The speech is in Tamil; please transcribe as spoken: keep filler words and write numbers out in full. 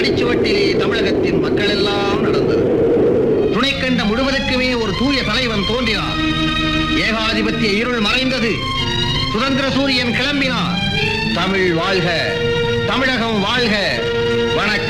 அடிச்சுவட்டிலே தமிழகத்தின் மக்கள் எல்லாம் நடந்தது. துணைக்கண்ட முழுவதற்குமே ஒரு தூய தலைவன் தோன்றினார். ஏகாதிபத்திய இருள் மறைந்தது. சுதந்திர சூரியன் கிளம்பினார். தமிழ் வாழ்க, தமிழகம் வாழ்க. வணக்கம்.